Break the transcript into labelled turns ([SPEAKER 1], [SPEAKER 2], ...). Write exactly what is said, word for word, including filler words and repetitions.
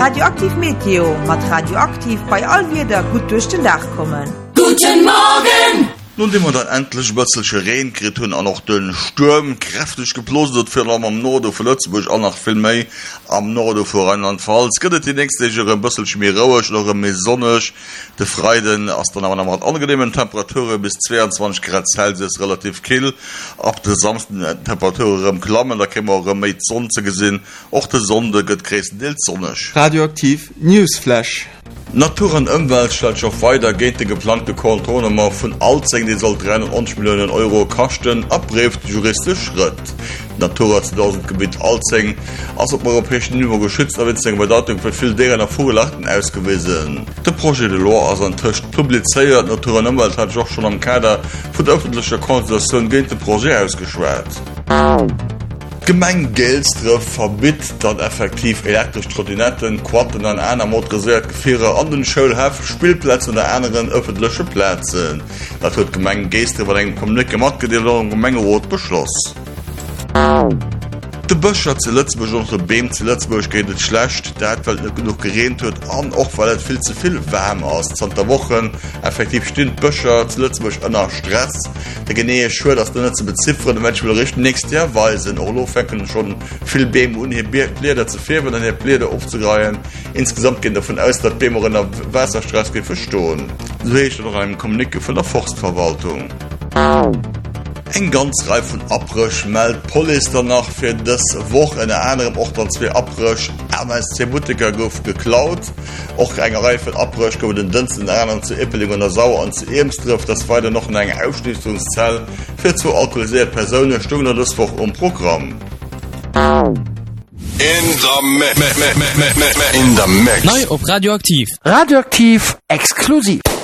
[SPEAKER 1] Radioaktiv Meteo mat radioaktiv bei allwieder gut durch den Dach kommen.
[SPEAKER 2] Guten Morgen!
[SPEAKER 3] Nun immer dann endlich bëtzelsche Reenkrit hunn an noch den Sturm kräftig geploset fir am Norde vu Lützeburg an nach viel méi am Norde vor Rheinland-Pfalz. Gëtt die nächste een bësselsch mir rauech oder mé sonnech. De Freiden ass dann aber mat angenehmen Temperature bis zweiundzwanzig Grad Celsius relativ kill. Ab de samsten Temperature im Klammen, da kemmer méi Sonne ze gesinn. Och de Sonde gëtt kräessen deelt sonnech.
[SPEAKER 4] Radioaktiv Newsflash.
[SPEAKER 3] Natur und Umwelt stellt auch weiter geht die geplante Kontonummer von Alzing, die soll dreiundneunzig Millionen Euro kosten, abbrieft juristisch Schritt. Natura zweitausend Gebiet Alzing, als ob europäischen Niveau geschützt, aber jetzt Bedeutung für viel deren nach Vorgelachten ausgewiesen. Der Projet de Loi als ein Tisch publiziert, Natur und Umwelt hat auch schon am Kader für die öffentliche Konsultation gegen das Projekt ausgeschwert. Gemeingeldstreff verbietet dann effektiv elektrisch Trottinetten, Quaden an einer motorisiert Gefähre an den Schulhöfen, Spielplätzen und anderen öffentlichen Plätzen. Das wird Gemeingeldstreff bei einem Kommunik gemacht, die Gemengerot beschlossen. De Bëcher ze Lützeburg und de Beem ze Lützeburg geht et schlecht, dat weil net genug gereint huet an och weil et viel zu viel wärm ass. Zter Wochen effektiv stint Bëcher ze Lützeburg ënner Stress. De genee schwör dats du net ze beziffern, Mensch will rich nächst Jahr weisen. Orlo fecken schon viel Beem un hier Pläder zu fewen, an hier Pläder aufzugreifen. Insgesamt gehen davon aus, dat Beemer in der Wasserstress geht verstohlen. So ich noch einem Kommunike von der Forstverwaltung. Eng ganz Reihe von Abrüsch meldet Police danach für das Woche in der anderen Ort an zwei Abrüsch M S C Butiker gouf geklaut. Auch eine Reihe von Abrüsch go den Dienst in der anderen zu Ippeling und der Sauer und zu Ems trifft, das weiter noch in einer Aufschließungszell für zwei alkoholisierte Personen stungen das Woche um Programm.
[SPEAKER 5] In the Mix. In the Mix.
[SPEAKER 6] Neu auf Radioaktiv.
[SPEAKER 7] Radioaktiv exklusiv.